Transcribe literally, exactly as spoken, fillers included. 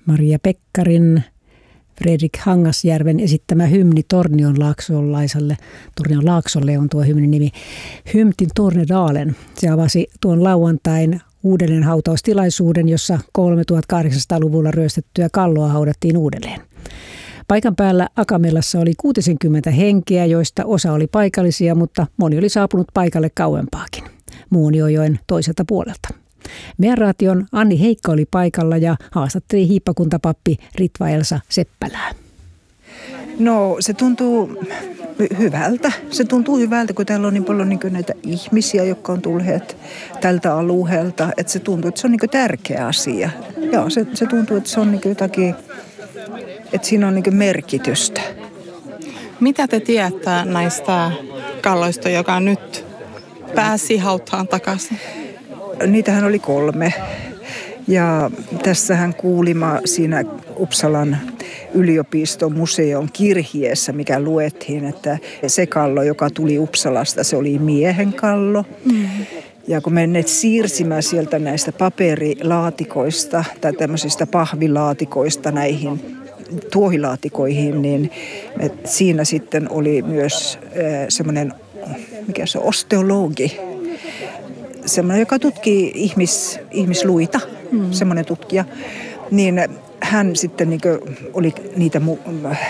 Maria Pekkarin, Fredrik Hangasjärven esittämä hymni Tornion laaksolaiselle. Tornion laaksolle on tuo hymnin nimi. Hymtin Tornedalen. Se avasi tuon lauantain uudelleen hautaustilaisuuden, jossa tuhatkahdeksansataaluvulla ryöstettyä kalloa haudattiin uudelleen. Paikan päällä Akamelassa oli kuusikymmentä henkeä, joista osa oli paikallisia, mutta moni oli saapunut paikalle kauempaakin, Muonionjoen toiselta puolelta. Meidän raation Anni Heikka oli paikalla ja haastatteli hiippakuntapappi Ritva Elsa Seppälää. No se tuntuu hyvältä. Se tuntuu hyvältä, kun täällä on niin paljon niin näitä ihmisiä, jotka on tulleet tältä alueelta. Että se tuntuu, että se on niin tärkeä asia. Joo, se, se tuntuu, että se on niin jotakin, että siinä on niin merkitystä. Mitä te tiedätte näistä kalloista, joka nyt pääsi hautaan takaisin? Niitähän oli kolme. Ja tässähän kuulimme siinä Uppsalan yliopiston museon kirjeessä, mikä luettiin, että se kallo, joka tuli Uppsalasta, se oli miehen kallo. Mm. Ja kun me ne siirsimme sieltä näistä paperilaatikoista tai tämmöisistä pahvilaatikoista näihin tuohilaatikoihin, niin siinä sitten oli myös semmoinen, mikä se on, osteologi. Semmoinen, joka tutkii ihmis, ihmisluita, mm. semmoinen tutkija, niin hän sitten niin oli niitä